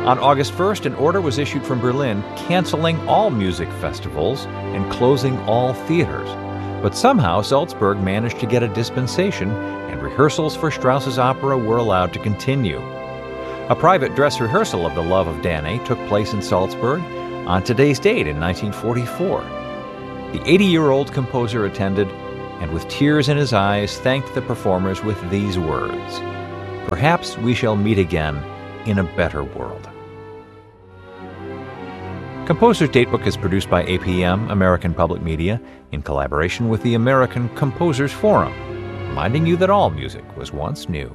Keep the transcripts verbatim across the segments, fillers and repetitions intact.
On August first, an order was issued from Berlin canceling all music festivals and closing all theaters. But somehow Salzburg managed to get a dispensation, and rehearsals for Strauss's opera were allowed to continue. A private dress rehearsal of The Love of Danae took place in Salzburg on today's date in nineteen forty-four. The eighty-year-old composer attended, and with tears in his eyes thanked the performers with these words: "Perhaps we shall meet again in a better world." Composer's Datebook is produced by A P M, American Public Media, in collaboration with the American Composers Forum, reminding you that all music was once new.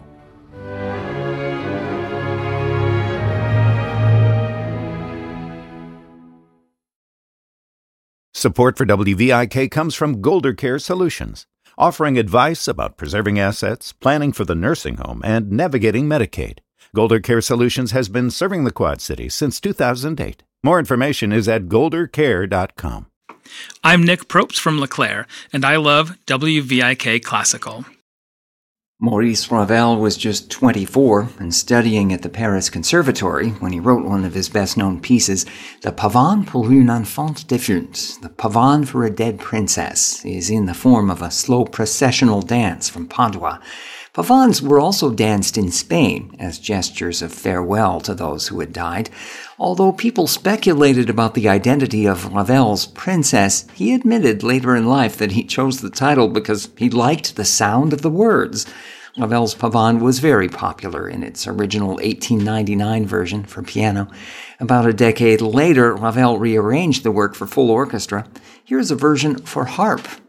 Support for W V I K comes from Golder Care Solutions, offering advice about preserving assets, planning for the nursing home, and navigating Medicaid. Golder Care Solutions has been serving the Quad Cities since two thousand eight. More information is at golder care dot com. I'm Nick Probst from LeClaire, and I love W V I K Classical. Maurice Ravel was just twenty-four and studying at the Paris Conservatory when he wrote one of his best-known pieces. The Pavane pour une enfant défunte, the Pavane for a dead princess, is in the form of a slow processional dance from Padua. Pavanes were also danced in Spain as gestures of farewell to those who had died. Although people speculated about the identity of Ravel's princess, he admitted later in life that he chose the title because he liked the sound of the words. Ravel's Pavane was very popular in its original eighteen ninety-nine version for piano. About a decade later, Ravel rearranged the work for full orchestra. Here's a version for harp